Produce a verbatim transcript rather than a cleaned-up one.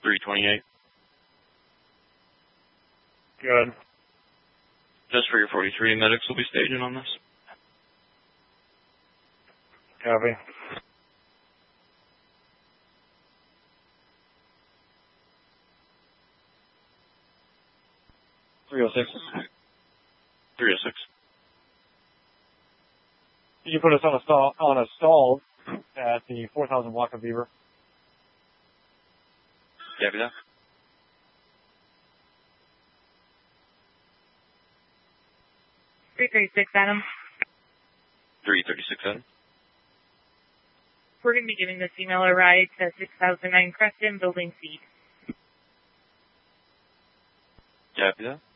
three twenty-eight. Good. Just for your forty-three, medics will be staging on this. Copy. three oh six. three oh six. Did you put us on a stall, on a stall at the four thousand block of Beaver? Copy that. three thirty-six, Adam. three thirty-six, Adam. We're going to be giving this email a ride to six thousand nine Creston, Building C. Copy that.